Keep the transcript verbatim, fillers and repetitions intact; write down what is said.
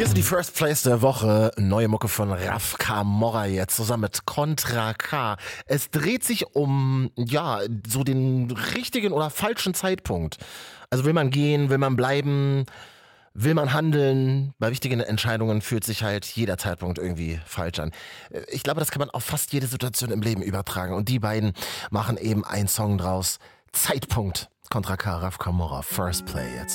Hier sind die First Place der Woche. Neue Mucke von Raf Camorra jetzt zusammen mit Contra K. Es dreht sich um, ja, so den richtigen oder falschen Zeitpunkt. Also will man gehen, will man bleiben, will man handeln? Bei wichtigen Entscheidungen fühlt sich halt jeder Zeitpunkt irgendwie falsch an. Ich glaube, das kann man auf fast jede Situation im Leben übertragen. Und die beiden machen eben einen Song draus. Zeitpunkt. Contra K, Raf Camorra, First Play jetzt.